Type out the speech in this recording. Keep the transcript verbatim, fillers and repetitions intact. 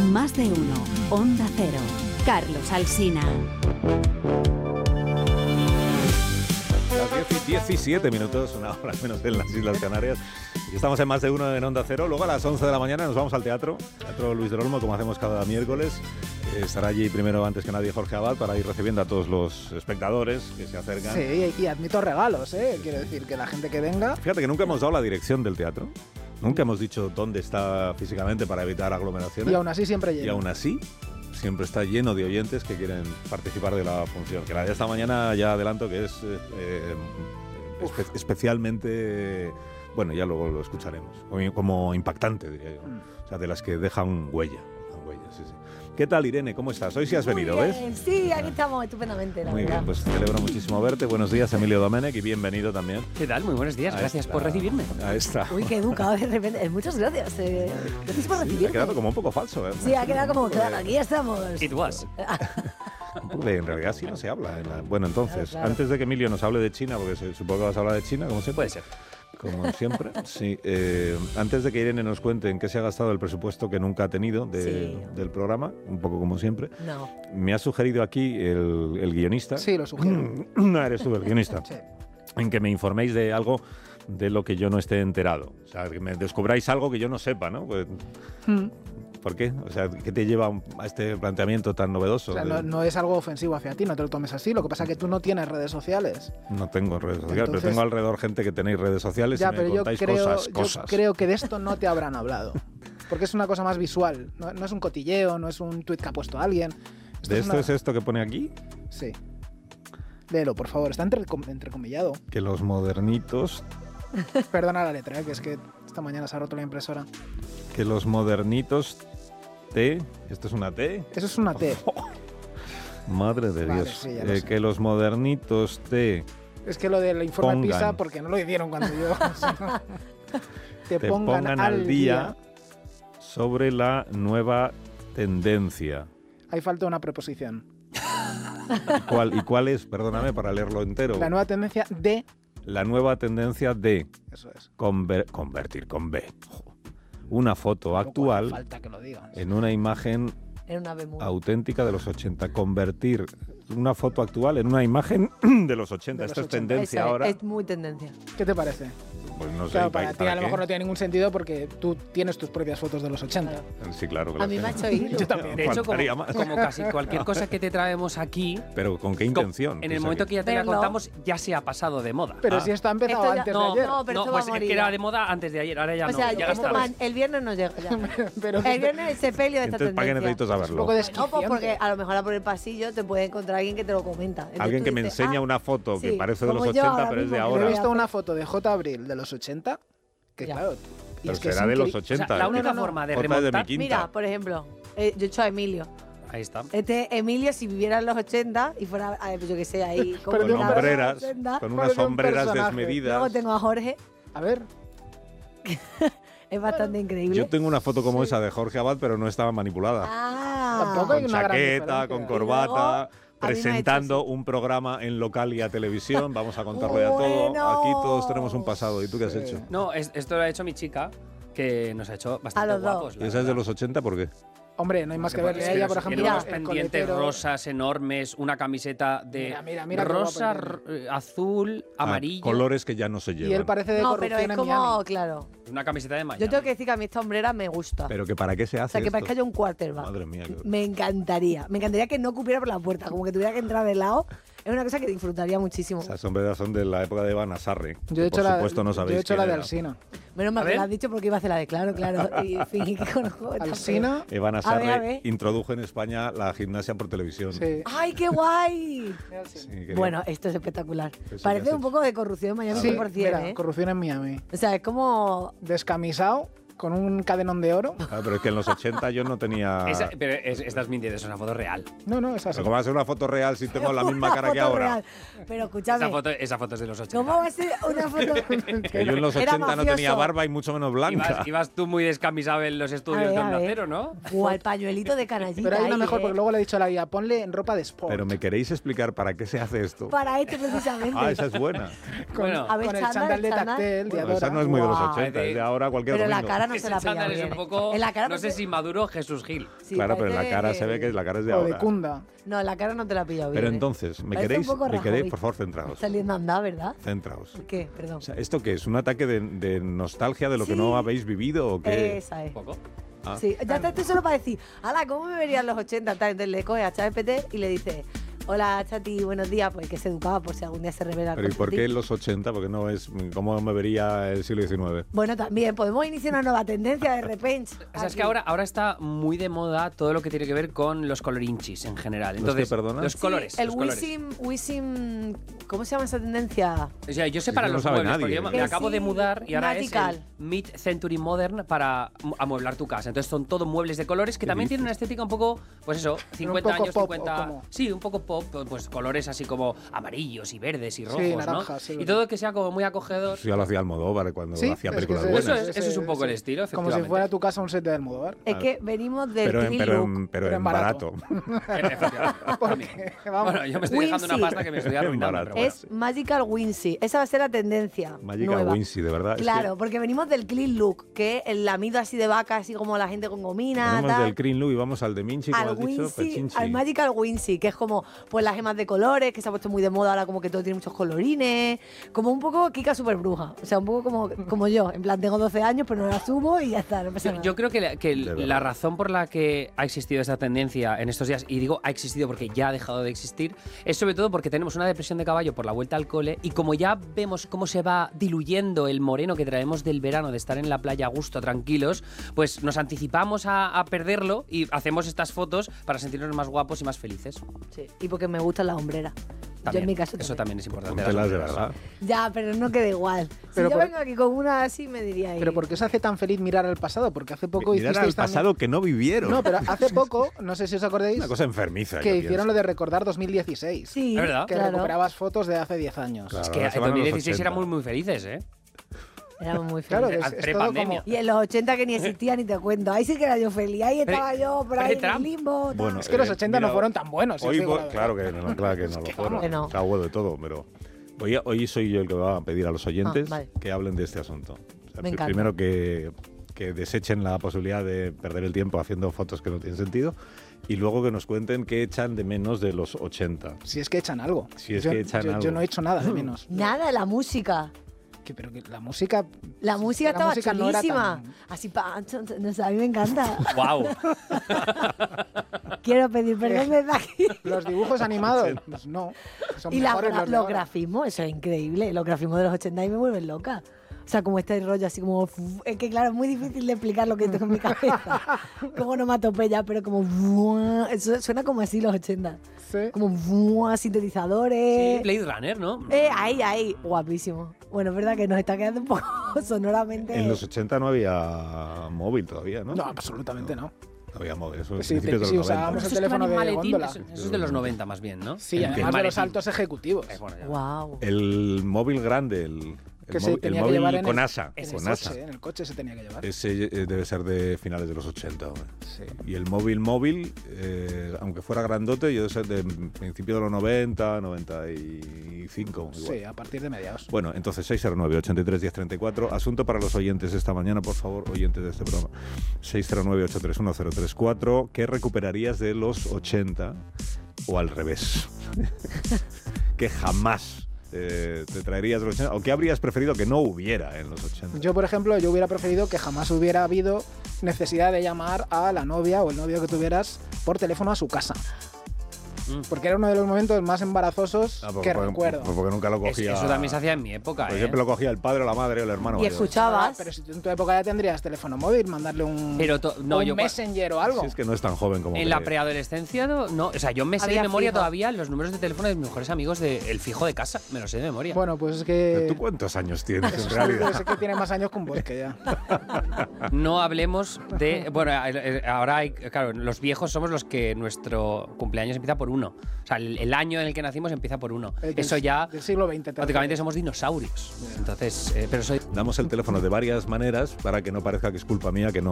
Más de uno. Onda Cero. Carlos Alsina. Las diez y diecisiete minutos, una hora menos en las Islas Canarias. Y estamos en Más de uno en Onda Cero. Luego a las once de la mañana nos vamos al teatro. Teatro Luis del Olmo, como hacemos cada miércoles. Eh, estará allí primero, antes que nadie, Jorge Abad, para ir recibiendo a todos los espectadores que se acercan. Sí, y admito regalos, ¿eh? Quiero decir que la gente que venga... Fíjate que nunca hemos dado la dirección del teatro. Nunca hemos dicho dónde está físicamente para evitar aglomeraciones. Y aún así siempre lleno. Y aún así siempre está lleno de oyentes que quieren participar de la función. Que la de esta mañana ya adelanto que es eh, espe- especialmente... Bueno, ya luego lo escucharemos. Como, como impactante, diría yo. Mm. O sea, de las que dejan huella. Dejan huella, sí, sí. ¿Qué tal, Irene? ¿Cómo estás? Hoy sí has Muy venido, bien. ¿ves? Sí, aquí estamos estupendamente, la Muy verdad. bien, pues celebro muchísimo verte. Buenos días, Emilio Domenech, y bienvenido también. ¿Qué tal? Muy buenos días, A gracias esta, por recibirme. A esta. Uy, qué educado de repente. Eh, Muchas gracias. Eh, gracias por Sí, recibirme. ha quedado como un poco falso, ¿eh? Sí, ha quedado como, claro, aquí estamos. It was. Porque en realidad sí no se habla. En la... Bueno, entonces, Claro, claro. antes de que Emilio nos hable de China, porque se- supongo que vas a hablar de China, como siempre. Puede ser. Como siempre, sí. Eh, antes de que Irene nos cuente en qué se ha gastado el presupuesto que nunca ha tenido de- Sí. del programa, un poco como siempre, No. me ha sugerido aquí el, el guionista. Sí, lo sugiero. No eres tú el guionista. Sí. En que me informéis de algo de lo que yo no esté enterado. O sea, que me descubráis algo que yo no sepa, ¿no? Pues, Mm. ¿por qué? O sea, ¿qué te lleva a este planteamiento tan novedoso? O sea, De- no, no es algo ofensivo hacia ti, no te lo tomes así. Lo que pasa es que tú no tienes redes sociales. No tengo redes sociales, Entonces- pero tengo alrededor gente que tenéis redes sociales Ya, y me pero yo contáis creo, cosas, yo cosas. creo que de esto no te habrán hablado. Porque es una cosa más visual. No, no es un cotilleo, no es un tuit que ha puesto alguien. Esto ¿De es esto una- es esto que pone aquí? Sí. Léelo, por favor. Está entre, entrecomillado. Que los modernitos, Perdona la letra, ¿eh? Que es que esta mañana se ha roto la impresora. que los modernitos T, ¿esto es una T? Eso es una T. Madre de Vale, Dios. sí, ya lo Eh, sé. que los modernitos T Es que lo del informe Pongan. PISA, porque no lo hicieron cuando yo... te, te pongan, pongan al día sobre la nueva tendencia. Ahí falta una preposición. ¿Y cuál, ¿Y cuál es? Perdóname para leerlo entero. La nueva tendencia de... La nueva tendencia de Eso es. conver- convertir con B. Jo. Una foto Tampoco actual hace falta que lo digas. en una imagen Era una bemuda. auténtica de los ochenta. Convertir una foto actual en una imagen de los ochenta. De los Esto es ochenta. tendencia Eso es, ahora. es muy tendencia. ¿Qué te parece? Pues no sé. Claro, ¿para- para ti para a lo qué? mejor no tiene ningún sentido porque tú tienes tus propias fotos de los ochenta. Claro. Sí, claro que A lo mí sé. me ha hecho ir. Yo también. De hecho, como, Faltaría más. como casi cualquier cosa que te traemos aquí, Pero ¿con qué intención? en el Piensa momento que ya te la Verlo. contamos, ya se ha pasado de moda. Pero Ah. si esto ha empezado Esto ya- antes no, de ayer. no, pero esto va pues a es morir que era ya. de moda antes de ayer, ahora ya O no. sea, ya esto está. man- el viernes no llega ya. Pero El viernes el sepelio de esta Entonces, ¿para qué tendencia. necesito es un saberlo? poco No, pues desquiciante. porque a lo mejor por el pasillo te puede encontrar alguien que te lo comenta. Entonces Alguien tú que me dices, enseña ah, una foto que sí, parece de los como yo ochenta, ahora pero es de mismo, Yo ahora. he visto una foto de J. Abril de los ochenta, que Ya. claro... y Pero es que será es de los increíble. O sea, ochenta. la ¿eh? única no, no. forma de Foto es de mi remontar... quinta. Mira, por ejemplo, eh, yo he hecho a Emilio. Ahí está. Este Emilio, si viviera en los ochenta y fuera, a ver, yo que sé, ahí como Pero Con de un en los hombreras, ochenta. con unas Parece un sombreras personaje. desmedidas. Luego tengo a Jorge, A ver, es bastante increíble. Yo tengo una foto como esa de Jorge Abad, pero no estaba manipulada. Ah, Tampoco hay Con una gran chaqueta, diferencia. con Y corbata, luego, a mí me ha presentando hecho un programa en local y a televisión. Vamos a contarlo ya todo. Bueno. Aquí todos tenemos un pasado. ¿Y tú qué has Sí. hecho? No, es- esto lo ha hecho mi chica, que nos ha hecho bastante A los dos. guapos. la ¿Y esa es de verdad. los ochenta por qué? hombre, no hay más que Porque verle es a que ella, los- por ejemplo, tiene unos el pendientes coletero. rosas enormes, una camiseta de Mira, mira, mira qué rosa, guapo el r- azul, Ah, amarillo, colores que ya no se llevan. Y él parece de no, pero corrupción es en como, Miami. claro. una camiseta de Miami. Yo tengo que decir que a mí esta hombrera me gusta. Pero que para qué se o hace sea, que esto? parezca yo un quarterback. Madre mía. qué- Me encantaría. Me encantaría que no cupiera por la puerta, como que tuviera que entrar de lado. Es una cosa que disfrutaría muchísimo. Esas sombreras son de la época de Iván Asarre. Yo he que hecho, por la, supuesto no yo sabéis he hecho quién la de era. Alsina. Menos mal A que ver. lo has dicho porque iba a hacer la de claro, claro. Y fingí que conozco. esta Alsina, Iván A ver, a Asarre ver. introdujo en España la gimnasia por televisión. sí. fea. ¡Ay, qué guay! Sí, quería- Bueno, esto es espectacular. Eso Parece ya un sé. poco de corrupción en Miami Sí, cien por ciento, mira, ¿eh? corrupción en Miami. O sea, es como... Descamisado, con un cadenón de oro. Ah, pero es que en los ochenta yo no tenía... Esa- pero es, estás mintiendo, es una foto real. No, no, es así. Pero ¿cómo va a ser una foto real si tengo la misma Una cara que foto ahora? real. Pero escúchame, Esa foto, esa foto es de los ochenta. ¿cómo va a ser una foto? Que yo en los Era ochenta no tenía mafioso. barba y mucho menos blanca. Ibas, ibas tú muy descamisado en los A estudios ver, de a Onda ver. Cero, ¿no? O al pañuelito de canallita. Pero hay una ahí, mejor, ¿eh? porque luego le he dicho a la guía, ponle en ropa de sport. Pero ¿me queréis explicar para qué se hace esto? Para este precisamente. Ah, esa es buena. con, Bueno. A ver, con el chándal, chándal de chándal. tactel, de Bueno, Adora. esa no es muy de los Guau. ochenta, es de ahora cualquier Pero la domingo. cara no Ese se la ha pillado chándal es bien. un poco, En la cara no sé parece- si Maduro o Jesús Gil. Sí, claro, pero en la parece- cara se ve que la cara es de O de ahora. Kunda. No, en la cara no te la ha pillado bien. Pero ¿eh? entonces, ¿me Parece queréis? un poco ¿Me queréis? Rajoy. Por favor, centraos. Saliendo a andar, ¿verdad? Centraos. ¿Por qué? Perdón. O sea, ¿esto qué es? ¿Un ataque de, de nostalgia de lo que Sí. no habéis vivido o qué? Esa es. Un poco. Ah. Sí, ya está, esto solo para decir, ala, ¿cómo me verían los ochenta? Tal, entonces le coge a ChatGPT y le dice, hola Chati, buenos días, pues que se educaba por si algún día se revela. Pero ¿y contra por ti. qué los ochenta? Porque no es... ¿Cómo me vería el siglo diecinueve? Bueno, también podemos iniciar una nueva tendencia de repente. O sea, es que aquí. ahora, ahora está muy de moda todo lo que tiene que ver con los colorinchis en general. ¿Los Entonces, qué, perdona? los Sí, colores. el los colores. Wisim, Wisim, ¿cómo se llama esa tendencia? O sea, yo sé Es para que no los sabe muebles, nadie. porque yo me- Que me acabo sí, de mudar y ahora Magical. es el Mid-Century Modern para mu- amueblar tu casa. Entonces son todo muebles de colores que ¿Qué también dices? tienen una estética un poco, pues eso, cincuenta poco años, pop, ¿o cincuenta... cómo? Sí, un poco pop, pues colores así como amarillos y verdes y rojos, naranja, ¿no? sí, y verdad. todo que sea como muy acogedor. Eso ya lo hacía Almodóvar cuando Sí, hacía es que películas ese- Eso buenas. es- eso es un poco el estilo, Como si efectivamente. fuera tu casa un set de Almodóvar. Es que venimos del Pero en, clean pero look. en, pero pero en en barato. barato. Efectivamente. Vamos. Bueno, yo me estoy dejando una Wincy. pasta que me estoy arruinando. Barato. pero bueno. Es Magical Wincy. Esa va a ser la tendencia Magical nueva. Wincy, de verdad. es que Claro, porque venimos del clean look, que el lamido así de vaca, así como la gente con gomina, venimos tal. del Green Look y vamos al de Minchi, como al has dicho, Wincy, Pechinchi. al Magical Wincy, que es como pues las gemas de colores, que se ha puesto muy de moda ahora, como que todo tiene muchos colorines, como un poco Kika super bruja, o sea, un poco como, como yo, en plan tengo doce años, pero no la subo y ya está, no pasa Yo, nada. yo creo que, la, que verdad. la razón por la que ha existido esta tendencia en estos días, y digo ha existido porque ya ha dejado de existir, es sobre todo porque tenemos una depresión de caballo por la vuelta al cole y como ya vemos cómo se va diluyendo el moreno que traemos del verano de estar en la playa a gusto, tranquilos, pues nos anticipamos a, a perderlo y hacemos estas fotos para sentirnos más guapos y más felices. Sí, y porque me gusta la hombrera. Yo También, en mi caso eso también. también es importante. Póntelas de las hombres. verdad. Ya, pero no queda igual. Si Pero yo por- vengo aquí con una así, me diría ahí. Pero ¿por qué os hace tan feliz mirar al pasado? Porque hace poco Mirar al hicisteis también- pasado que no vivieron. No, pero hace poco, no sé si os acordáis, Una cosa enfermiza. que yo hicieron pienso. lo de recordar dos mil dieciséis. Sí, Es verdad. Que claro. recuperabas fotos de hace diez años. Claro. Es que Ahora se en van a los dos mil dieciséis ochenta. éramos muy felices, ¿eh? Éramos muy Claro, felices. es, es todo Prepandemia. como... Y en los ochenta que ni existía ni te cuento. Ahí sí que era yo feliz. Ahí estaba Pre- yo por ahí en el pre-Trump. limbo. tal. Bueno, Es que los Eh, ochenta no mira, fueron tan buenos. si os Hoy, digo voy- la verdad. claro que no, claro que no lo fueron. que no. Está huevo de todo, pero hoy, hoy soy yo el que va a pedir a los oyentes Ah, vale. que hablen de este asunto. O sea, Me pri- encanta. primero que, que desechen la posibilidad de perder el tiempo haciendo fotos que no tienen sentido y luego que nos cuenten qué echan de menos de los ochenta. Si es que echan algo. Si es yo, que echan yo- algo. yo no he hecho nada de menos. Nada, la música. Que, pero que la música... La música la estaba música no era chulísima. tan- Así, pa, chon, chon, no sé, a mí me encanta. ¡Wow! Quiero pedir perdón desde aquí. Los dibujos animados, pues no. Son Y la mejores gra- los de los ahora. grafismos, eso es increíble. Los grafismos de los ochenta y me vuelven loca. O sea, como este rollo así como... fu- Es que claro, es muy difícil de explicar lo que tengo en mi cabeza. Como onomatopeya, pero como... ¡buah! Eso suena como así los ochenta. Sí. Como ¡buah! Sí, Sintetizadores. Blade Runner, ¿no? Eh, ahí, ahí. Guapísimo. Bueno, es verdad que nos está quedando un poco sonoramente... En los ochenta no había móvil todavía, ¿no? No, absolutamente no. No había móvil, eso es Sí, principios te- de sí, los usábamos noventa. el Esos que van teléfono en de maletín, góndola. eso, eso es de los noventa más bien, ¿no? Sí, El además de maletín. los altos ejecutivos. Eh, bueno, ya. Wow. El móvil grande, el, el Que se móvil, el tenía que móvil llevar en con el- asa. En Con el asa. coche, en el coche se tenía que llevar. Ese eh, debe ser de finales de los ochenta. hombre. Sí. Y el móvil móvil, eh, aunque fuera grandote, yo debe ser de principio de los noventa, noventa y cinco. Igual. Sí, a partir de mediados. Bueno, entonces seis cero nueve, ochenta y tres, diez treinta y cuatro. Asunto para los oyentes esta mañana, por favor, oyentes de este programa. seis cero nueve, ocho tres uno, cero tres cuatro. ¿Qué recuperarías de los ochenta o al revés? Que jamás eh, te traerías de los ochenta. ¿O qué habrías preferido que no hubiera en los ochenta? Yo, por ejemplo, yo hubiera preferido que jamás hubiera habido necesidad de llamar a la novia o el novio que tuvieras por teléfono a su casa. Mm. Porque era uno de los momentos más embarazosos Ah, porque, que porque- recuerdo. porque nunca lo Es- cogía. eso también se hacía en mi época, Pues ¿eh? siempre lo cogía el padre o la madre o el hermano. Y mayor. escuchabas... Ah, pero si tú en tu época ya tendrías teléfono móvil, mandarle un, Pero to- no, un yo- Messenger o algo. Si es que no es tan joven como. En la cree. preadolescencia, no, no, o sea, yo me sé Había de memoria fijo. todavía los números de teléfono de mis mejores amigos del fijo de casa, me los sé de memoria. Bueno, pues es ¿Pero que... ¿Tú cuántos años tienes en Eso realidad? es que tiene más años que un bosque ya. No hablemos de. Bueno, eh, eh, ahora hay. Claro, los viejos somos los que nuestro cumpleaños empieza por uno. O sea, el, el año en el que nacimos empieza por uno. El del- Eso ya. Del siglo veinte. te Prácticamente refieres. somos dinosaurios. Entonces, eh, pero soy. Damos el teléfono de varias maneras para que no parezca que es culpa mía que no